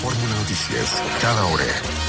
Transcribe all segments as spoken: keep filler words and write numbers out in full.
Fórmula Noticias, cada hora.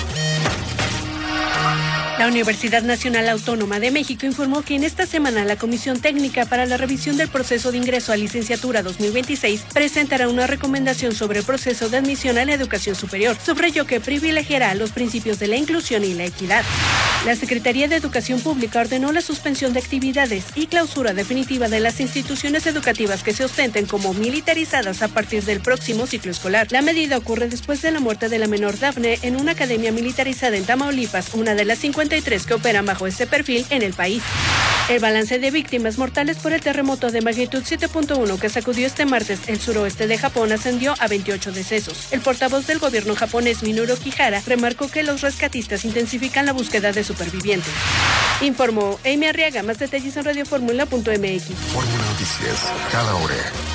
La Universidad Nacional Autónoma de México informó que en esta semana la Comisión Técnica para la Revisión del Proceso de Ingreso a Licenciatura dos mil veintiséis presentará una recomendación sobre el proceso de admisión a la educación superior. Subrayó que privilegiará los principios de la inclusión y la equidad. La Secretaría de Educación Pública ordenó la suspensión de actividades y clausura definitiva de las instituciones educativas que se ostenten como militarizadas a partir del próximo ciclo escolar. La medida ocurre después de la muerte de la menor Dafne en una academia militarizada en Tamaulipas, una de las cincuenta y tres que operan bajo este perfil en el país. El balance de víctimas mortales por el terremoto de magnitud siete punto uno que sacudió este martes el suroeste de Japón ascendió a veintiocho decesos. El portavoz del gobierno japonés, Minoru Kihara, remarcó que los rescatistas intensifican la búsqueda de supervivientes. Informó Amy Arriaga. Más detalles en radio fórmula punto m x. Fórmula Noticias, cada hora.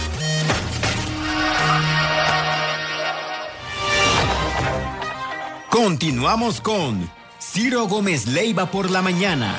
Continuamos con Ciro Gómez Leiva por la mañana.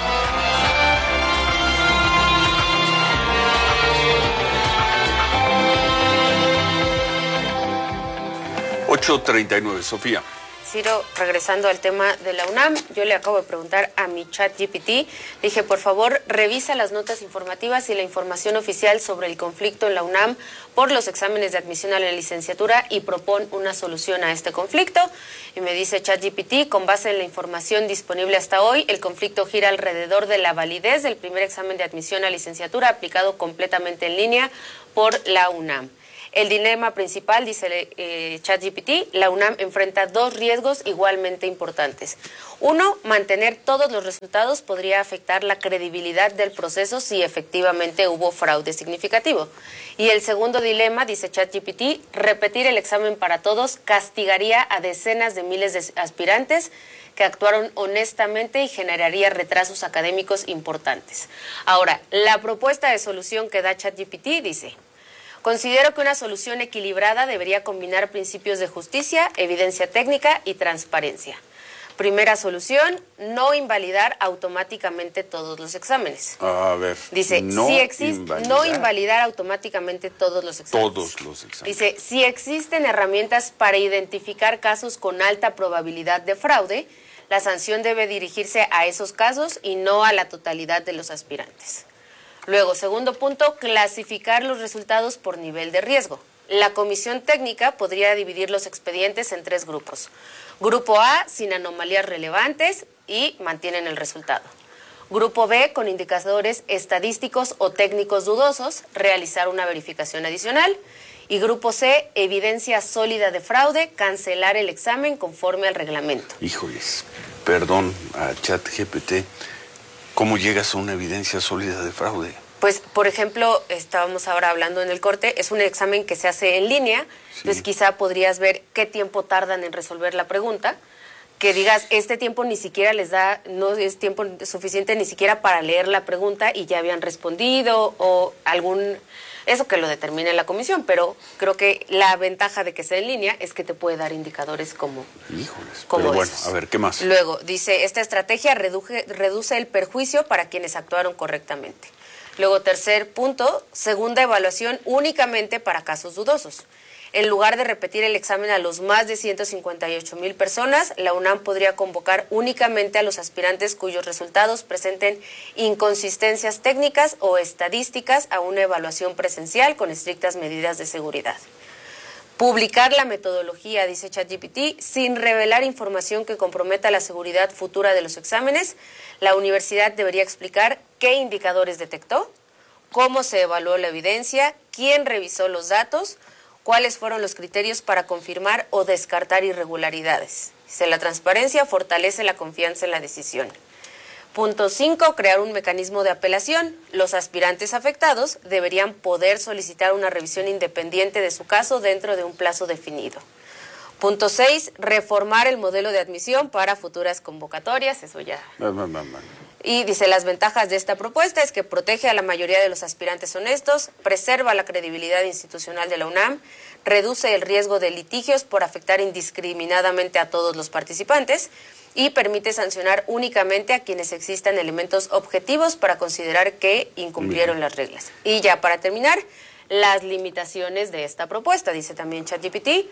ocho treinta y nueve, Sofía. Ciro, regresando al tema de la UNAM, yo le acabo de preguntar a mi chat G P T, dije, por favor, revisa las notas informativas y la información oficial sobre el conflicto en la UNAM por los exámenes de admisión a la licenciatura y propon una solución a este conflicto. Y me dice chat G P T, con base en la información disponible hasta hoy, el conflicto gira alrededor de la validez del primer examen de admisión a licenciatura aplicado completamente en línea por la UNAM. El dilema principal, dice eh, chat G P T, la UNAM enfrenta dos riesgos igualmente importantes. Uno, mantener todos los resultados podría afectar la credibilidad del proceso si efectivamente hubo fraude significativo. Y el segundo dilema, dice chat G P T, repetir el examen para todos castigaría a decenas de miles de aspirantes que actuaron honestamente y generaría retrasos académicos importantes. Ahora, la propuesta de solución que da chat G P T dice: considero que una solución equilibrada debería combinar principios de justicia, evidencia técnica y transparencia. Primera solución, no invalidar automáticamente todos los exámenes. A ver. Dice, no si existe, invalidar. no invalidar automáticamente todos los exámenes. Todos los exámenes. Dice, si existen herramientas para identificar casos con alta probabilidad de fraude, la sanción debe dirigirse a esos casos y no a la totalidad de los aspirantes. Luego, segundo punto, clasificar los resultados por nivel de riesgo. La comisión técnica podría dividir los expedientes en tres grupos. Grupo A, sin anomalías relevantes y mantienen el resultado. Grupo B, con indicadores estadísticos o técnicos dudosos, realizar una verificación adicional. Y grupo C, evidencia sólida de fraude, cancelar el examen conforme al reglamento. Híjoles, perdón a chat G P T. ¿Cómo llegas a una evidencia sólida de fraude? Pues, por ejemplo, estábamos ahora hablando en el corte, es un examen que se hace en línea, sí. Entonces quizá podrías ver qué tiempo tardan en resolver la pregunta, que digas, este tiempo ni siquiera les da, no es tiempo suficiente ni siquiera para leer la pregunta y ya habían respondido, o algún, eso que lo determine la comisión, pero creo que la ventaja de que sea en línea es que te puede dar indicadores como, Híjoles, como pero bueno, esos. A ver, ¿qué más? Luego, dice, esta estrategia reduje, reduce el perjuicio para quienes actuaron correctamente. Luego, tercer punto, segunda evaluación únicamente para casos dudosos. En lugar de repetir el examen a los más de ciento cincuenta y ocho mil personas, la UNAM podría convocar únicamente a los aspirantes cuyos resultados presenten inconsistencias técnicas o estadísticas a una evaluación presencial con estrictas medidas de seguridad. Publicar la metodología, dice chat G P T, sin revelar información que comprometa la seguridad futura de los exámenes. La universidad debería explicar qué indicadores detectó, cómo se evaluó la evidencia, quién revisó los datos, cuáles fueron los criterios para confirmar o descartar irregularidades. Dice, la transparencia fortalece la confianza en la decisión. Punto cinco, crear un mecanismo de apelación. Los aspirantes afectados deberían poder solicitar una revisión independiente de su caso dentro de un plazo definido. Punto seis, reformar el modelo de admisión para futuras convocatorias. Eso ya. Y dice, las ventajas de esta propuesta es que protege a la mayoría de los aspirantes honestos, preserva la credibilidad institucional de la UNAM, reduce el riesgo de litigios por afectar indiscriminadamente a todos los participantes y permite sancionar únicamente a quienes existan elementos objetivos para considerar que incumplieron las reglas. Y ya para terminar, las limitaciones de esta propuesta, dice también chat G P T.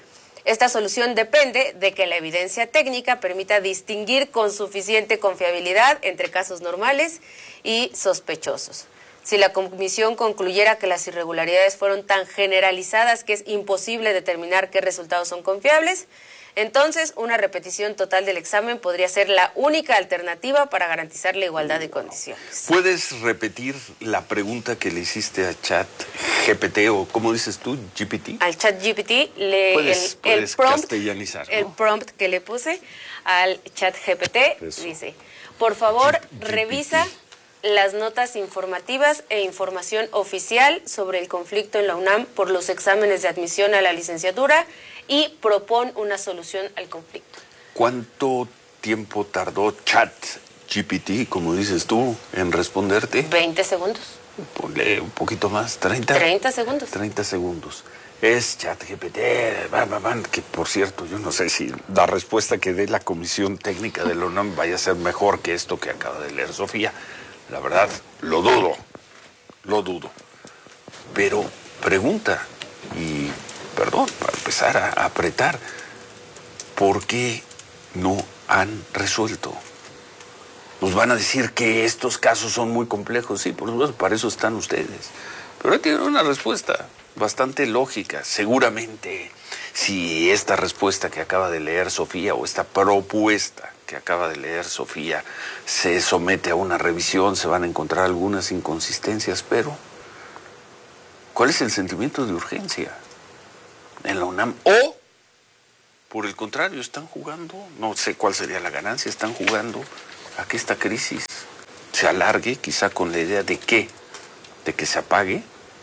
Esta solución depende de que la evidencia técnica permita distinguir con suficiente confiabilidad entre casos normales y sospechosos. Si la comisión concluyera que las irregularidades fueron tan generalizadas que es imposible determinar qué resultados son confiables, entonces una repetición total del examen podría ser la única alternativa para garantizar la igualdad de condiciones. ¿Puedes repetir la pregunta que le hiciste a ChatGPT o, ¿cómo dices tú, G P T? Al ChatGPT, le, puedes, el, puedes el, prompt, castellanizar, ¿no? el prompt que le puse al ChatGPT dice, por favor, G P T. Revisa las notas informativas e información oficial sobre el conflicto en la UNAM por los exámenes de admisión a la licenciatura y propon una solución al conflicto. ¿Cuánto tiempo tardó ChatGPT, como dices tú, en responderte? veinte segundos. Ponle un poquito más, treinta. treinta segundos. treinta segundos. Es ChatGPT, van, van, van, que por cierto, yo no sé si la respuesta que dé la Comisión Técnica de la UNAM vaya a ser mejor que esto que acaba de leer Sofía. La verdad, lo dudo, lo dudo. Pero pregunta, y perdón, para empezar a apretar, ¿por qué no han resuelto? Nos van a decir que estos casos son muy complejos. Sí, por supuesto, para eso están ustedes. Pero tienen una respuesta bastante lógica. Seguramente, si esta respuesta que acaba de leer Sofía o esta propuesta que acaba de leer Sofía se somete a una revisión, se van a encontrar algunas inconsistencias, pero ¿cuál es el sentimiento de urgencia en la UNAM? O, por el contrario, están jugando, no sé cuál sería la ganancia, están jugando a que esta crisis se alargue, quizá con la idea de qué, de que se apague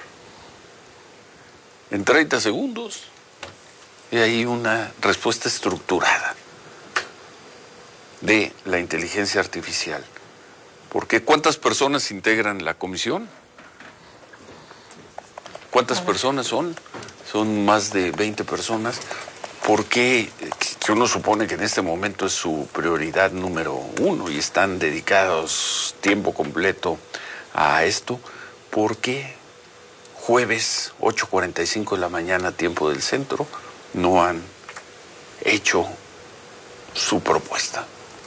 en treinta segundos. Y hay una respuesta estructurada de la inteligencia artificial. Porque ¿cuántas personas integran la comisión? ¿Cuántas personas son? Son más de veinte personas. ¿Por qué? Que uno supone que en este momento es su prioridad número uno y están dedicados tiempo completo a esto. ¿Por qué jueves, ocho cuarenta y cinco de la mañana, tiempo del centro, no han hecho su propuesta?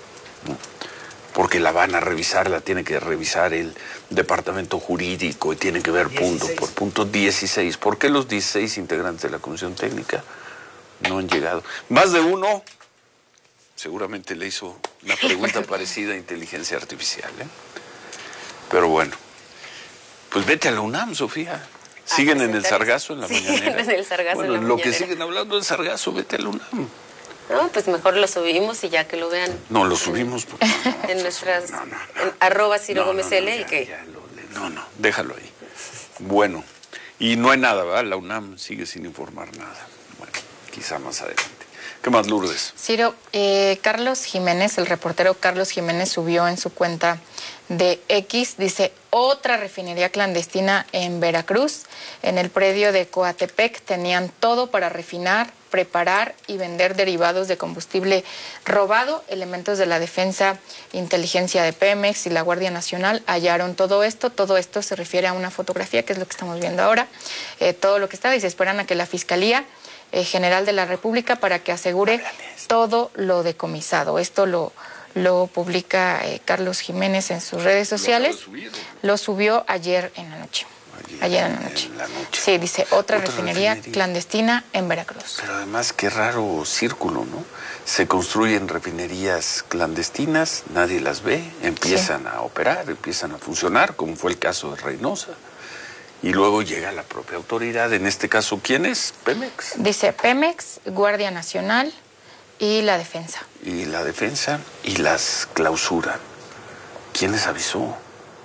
Porque la van a revisar, la tiene que revisar el departamento jurídico y tiene que ver punto por punto. dieciséis. ¿Por qué los dieciséis integrantes de la comisión técnica no han llegado? Más de uno seguramente le hizo una pregunta parecida a inteligencia artificial, ¿eh? Pero bueno, pues vete a la UNAM, Sofía. Siguen en el Sargazo en la sí, mañanera. en el Sargazo bueno, en la lo mañanera. que siguen hablando del Sargazo, vete a la UNAM. No, pues mejor lo subimos y ya que lo vean. No, lo subimos. No, no, en nuestras, no, no, no. en arroba Ciro no, Gómez no, L no, y ya, que... ya lo, no, no, déjalo ahí. Bueno, y no hay nada, ¿verdad? La UNAM sigue sin informar nada. Bueno, quizá más adelante. ¿Qué más, Lourdes? Ciro, eh, Carlos Jiménez, el reportero Carlos Jiménez subió en su cuenta de X, dice, otra refinería clandestina en Veracruz. En el predio de Coatepec tenían todo para refinar, preparar y vender derivados de combustible robado. Elementos de la Defensa, Inteligencia de Pemex y la Guardia Nacional hallaron todo esto. Todo esto se refiere a una fotografía, que es lo que estamos viendo ahora. Eh, todo lo que está, y se esperan a que la Fiscalía eh, General de la República para que asegure todo lo decomisado. Esto lo... Lo publica eh, Carlos Jiménez en sus redes sociales. Lo, lo subió ayer en la noche. Ayer, ayer en la noche. En la noche. Sí, dice, otra, otra refinería, refinería clandestina en Veracruz. Pero además, qué raro círculo, ¿no? Se construyen refinerías clandestinas, nadie las ve, empiezan sí. a operar, empiezan a funcionar, como fue el caso de Reynosa. Y luego llega la propia autoridad, en este caso, ¿quién es? Pemex. Dice Pemex, Guardia Nacional y la Defensa. Y la Defensa y las clausuran. ¿Quién les avisó?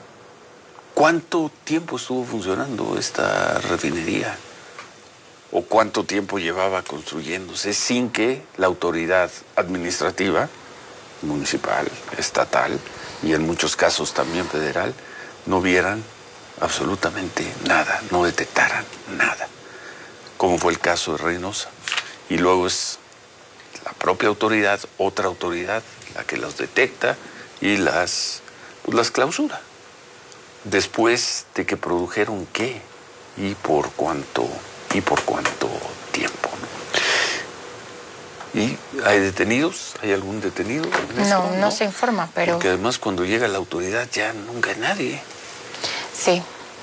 ¿Cuánto tiempo estuvo funcionando esta refinería? ¿O cuánto tiempo llevaba construyéndose sin que la autoridad administrativa, municipal, estatal y en muchos casos también federal, no vieran absolutamente nada, no detectaran nada? Como fue el caso de Reynosa. Y luego es la propia autoridad, otra autoridad, la que los detecta y las, pues las clausura. Después de que produjeron qué y por cuánto y por cuánto tiempo, ¿no? ¿Y hay detenidos? ¿Hay algún detenido en esto? No, no, no se informa, pero... Porque además cuando llega la autoridad ya nunca hay nadie. Sí.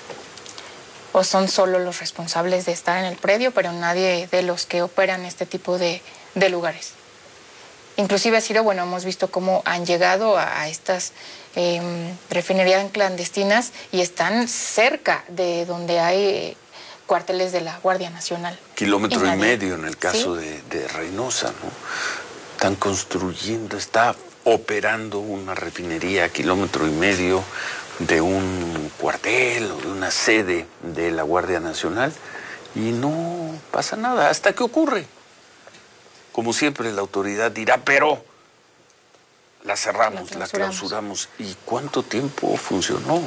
O son solo los responsables de estar en el predio, pero nadie de los que operan este tipo de, de lugares. Inclusive ha sido, bueno, hemos visto cómo han llegado a, a estas eh, refinerías clandestinas y están cerca de donde hay cuarteles de la Guardia Nacional. Kilómetro y, y medio en el caso, ¿sí?, de, de Reynosa, ¿no? Están construyendo, está operando una refinería a kilómetro y medio de un cuartel o de una sede de la Guardia Nacional y no pasa nada hasta que ocurre. Como siempre la autoridad dirá, pero la cerramos, la clausuramos. la clausuramos. ¿Y cuánto tiempo funcionó?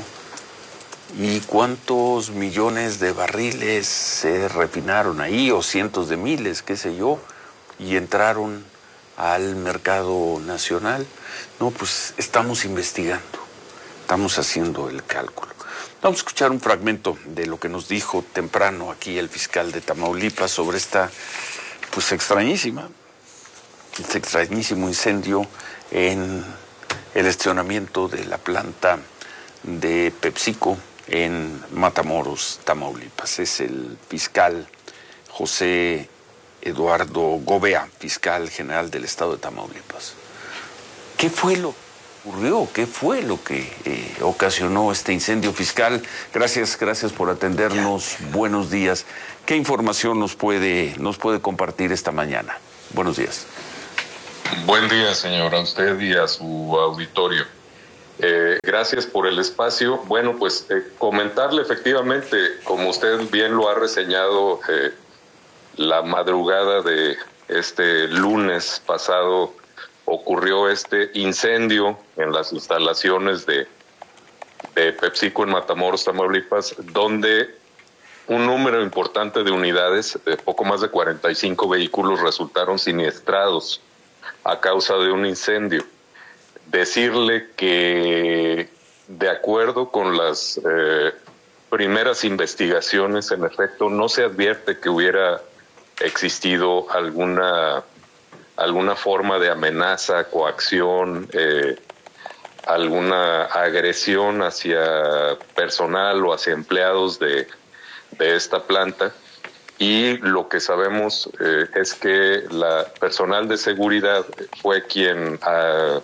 ¿Y cuántos millones de barriles se refinaron ahí, o cientos de miles, qué sé yo, y entraron al mercado nacional? No, pues estamos investigando, estamos haciendo el cálculo. Vamos a escuchar un fragmento de lo que nos dijo temprano aquí el fiscal de Tamaulipas sobre esta, pues extrañísima, este extrañísimo incendio en el estacionamiento de la planta de PepsiCo en Matamoros, Tamaulipas. Es el fiscal José Eduardo Gobea, fiscal general del estado de Tamaulipas. ¿Qué fue lo que ocurrió? ¿Qué fue lo que eh, ocasionó este incendio, fiscal? Gracias, gracias por atendernos. Buenos días. ¿Qué información nos puede, nos puede compartir esta mañana? Buenos días. Buen día, señor, a usted y a su auditorio. Eh, gracias por el espacio. Bueno, pues eh, comentarle efectivamente, como usted bien lo ha reseñado, eh, la madrugada de este lunes pasado ocurrió este incendio en las instalaciones de, de PepsiCo en Matamoros, Tamaulipas, donde un número importante de unidades, de poco más de cuarenta y cinco vehículos, resultaron siniestrados a causa de un incendio. Decirle que, de acuerdo con las eh, primeras investigaciones, en efecto, no se advierte que hubiera existido alguna, alguna forma de amenaza, coacción, eh, alguna agresión hacia personal o hacia empleados de, de esta planta. Y lo que sabemos eh, es que la personal de seguridad fue quien... Uh,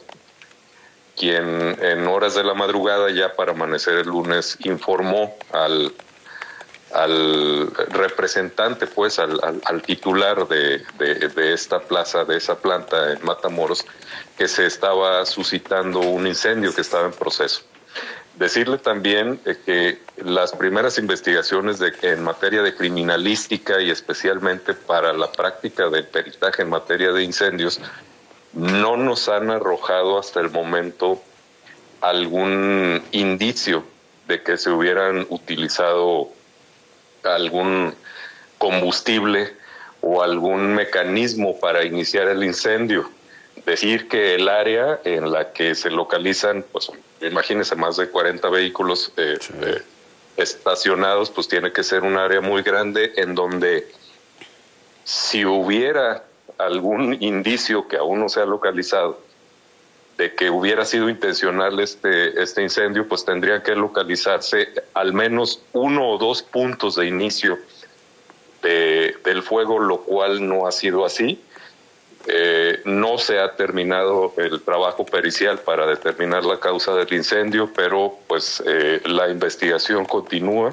quien en horas de la madrugada, ya para amanecer el lunes, informó al, al representante, pues al, al, al titular de, de, de esta plaza, de esa planta en Matamoros, que se estaba suscitando un incendio que estaba en proceso. Decirle también eh, que las primeras investigaciones de, en materia de criminalística y especialmente para la práctica del peritaje en materia de incendios no nos han arrojado hasta el momento algún indicio de que se hubieran utilizado algún combustible o algún mecanismo para iniciar el incendio. Decir que el área en la que se localizan, pues imagínense, más de cuarenta vehículos eh, sí. eh, estacionados, pues tiene que ser un área muy grande en donde si hubiera algún indicio que aún no se ha localizado de que hubiera sido intencional este, este incendio, pues tendrían que localizarse al menos uno o dos puntos de inicio de, del fuego, lo cual no ha sido así. Eh, no se ha terminado el trabajo pericial para determinar la causa del incendio, pero pues eh, la investigación continúa.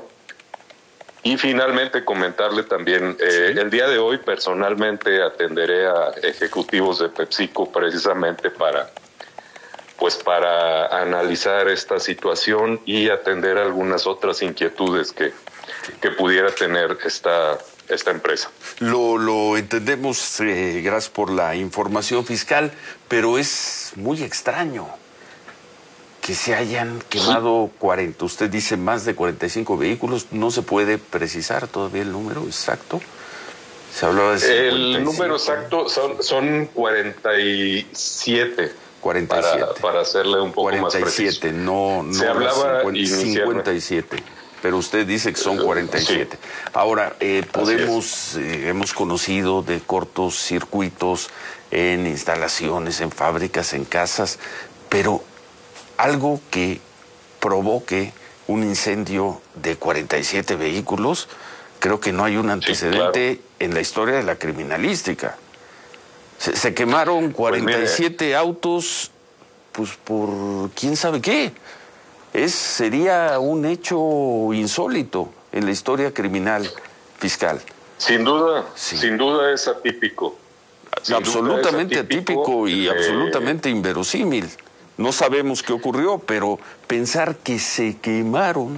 Y finalmente comentarle también, eh, sí. el día de hoy personalmente atenderé a ejecutivos de PepsiCo precisamente para, pues para analizar esta situación y atender algunas otras inquietudes que, que pudiera tener esta, esta empresa. Lo, lo entendemos, eh, gracias por la información, fiscal, pero es muy extraño que se hayan quemado cuarenta, usted dice más de cuarenta y cinco vehículos, no se puede precisar todavía el número exacto. Se hablaba de cincuenta y cinco. El número exacto son, son cuarenta y siete. cuarenta y siete. Para, para hacerle un poco cuarenta y siete, más preciso. no, no se hablaba cincuenta, cincuenta y siete. pero usted dice que son cuarenta y siete. Sí. Ahora, eh, podemos, eh, hemos conocido de cortocircuitos en instalaciones, en fábricas, en casas, pero algo que provoque un incendio de cuarenta y siete vehículos, creo que no hay un antecedente sí, claro. en la historia de la criminalística. Se, se quemaron cuarenta y siete pues autos, pues por quién sabe qué. Es, sería un hecho insólito en la historia criminal fiscal. Sin duda, sí. sin duda es atípico. Sin absolutamente es atípico, atípico y eh... absolutamente inverosímil. No sabemos qué ocurrió, pero pensar que se quemaron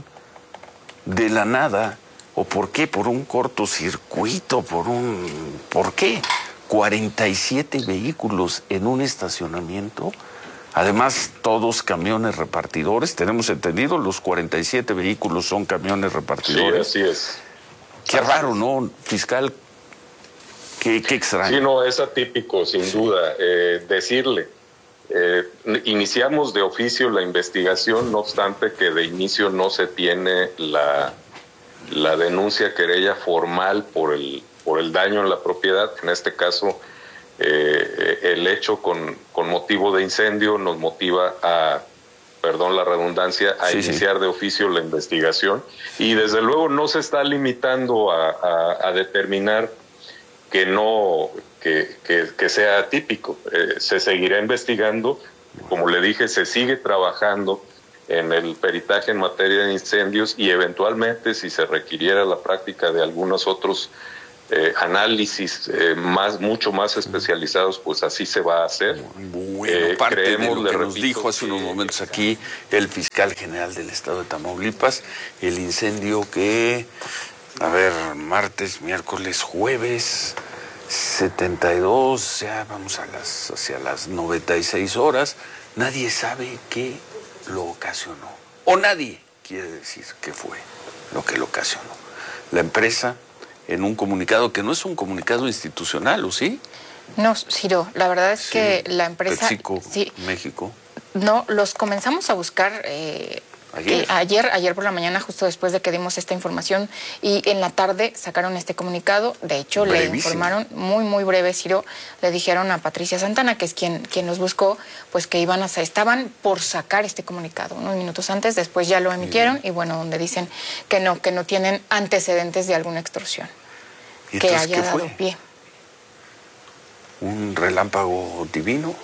de la nada, o por qué, por un cortocircuito, por un... ¿por qué? cuarenta y siete vehículos en un estacionamiento. Además, todos camiones repartidores. Tenemos entendido, los cuarenta y siete vehículos son camiones repartidores. Sí, así es. Qué así raro, es. ¿no, fiscal? Qué, qué extraño. Sí, no, es atípico, sin sí. duda. Eh, decirle, eh, iniciamos de oficio la investigación, no obstante que de inicio no se tiene la, la denuncia querella formal por el, por el daño en la propiedad. En este caso... Eh, el hecho con, con motivo de incendio nos motiva a, perdón la redundancia, a sí, iniciar sí. de oficio la investigación y desde luego no se está limitando a, a, a determinar que no, que, que, que sea atípico. Eh, se seguirá investigando, como le dije, se sigue trabajando en el peritaje en materia de incendios y eventualmente si se requiriera la práctica de algunos otros Eh, análisis eh, más mucho más especializados, pues así se va a hacer. Bueno, eh, parte creemos, de lo que nos dijo hace que... unos momentos aquí el fiscal general del estado de Tamaulipas, el incendio que, a ver, martes, miércoles, jueves, setenta y dos, ya vamos a las hacia las noventa y seis horas, nadie sabe qué lo ocasionó, o nadie quiere decir qué fue lo que lo ocasionó. La empresa, en un comunicado que no es un comunicado institucional, ¿o sí? No, Ciro, la verdad es sí, que la empresa... PepsiCo, sí, México. No, los comenzamos a buscar eh, ¿Ayer? Que ayer, ayer por la mañana, justo después de que dimos esta información, y en la tarde sacaron este comunicado. De hecho, brevísimo. Le informaron, muy, muy breve, Ciro, le dijeron a Patricia Santana, que es quien, quien los buscó, pues que iban a, estaban por sacar este comunicado unos minutos antes, después ya lo emitieron, y bueno, donde dicen que no, que no tienen antecedentes de alguna extorsión que haya dado fue? pie. ¿Un relámpago divino?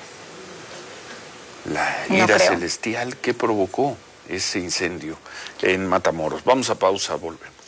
¿La ira no celestial que provocó ese incendio en Matamoros? Vamos a pausa, volvemos.